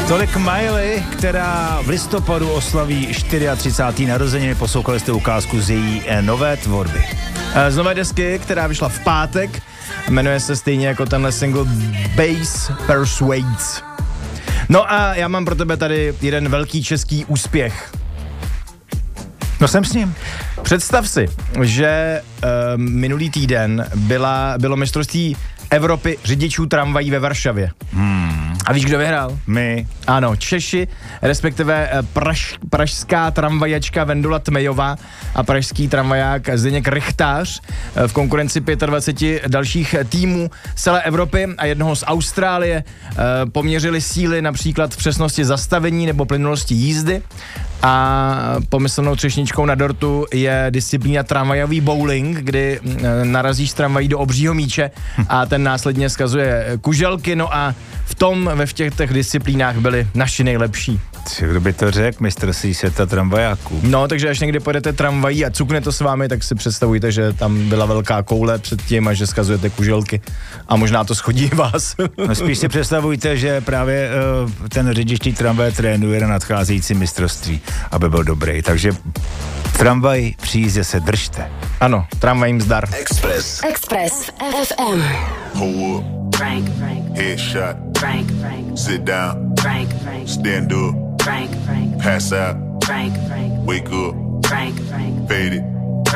Tolik Miley, která v listopadu oslaví 34. narozeniny. Poslouchali jste ukázku z její nové tvorby. Z nové desky, která vyšla v pátek, jmenuje se stejně jako tenhle single Bass Persuades. No a já mám pro tebe tady jeden velký český úspěch. No jsem s ním. Představ si, že minulý týden bylo mistrovství Evropy řidičů tramvají ve Varšavě. A víš, kdo vyhrál? My. Ano, Češi, respektive pražská tramvajačka Vendula Tmejová a pražský tramvaják Zdeněk Rychtář v konkurenci 25 dalších týmů z celé Evropy a jednoho z Austrálie poměřili síly například v přesnosti zastavení nebo plynulosti jízdy. A pomyslnou třešničkou na dortu je disciplína tramvajový bowling, kdy narazíš s tramvají do obřího míče a ten následně skazuje kuželky, no a v těch disciplínách byli naši nejlepší. Kdo by to řekl, mistrovství světa tramvajáků. No, takže až někdy pojedete tramvají a cukne to s vámi, tak si představujte, že tam byla velká koule před tím a že skazujete kuželky a možná to schodí vás. No spíš si představujte, že právě ten řidič tramvaje trénuje na nadcházející mistrovství, aby byl dobrý. Takže tramvaj při jízdě se držte. Ano, tramvajím zdar. Express FM. Hold up. Frank. Headshot. Frank. Sit down. Frank. Stand up. Frank. Pass out. Frank. Wake up. Frank. Fade it.